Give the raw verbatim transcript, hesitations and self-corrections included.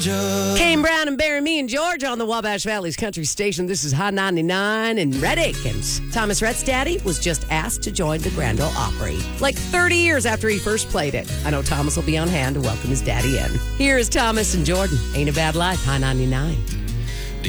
Kane Brown and Barry, me and George on the Wabash Valley's country station. This is High ninety-nine in Red Akins. Thomas Rhett's daddy was just asked to join the Grand Ole Opry, like thirty years after he first played it. I know Thomas will be on hand to welcome his daddy in. Here is Thomas and Jordan. Ain't a Bad Life, High ninety-nine.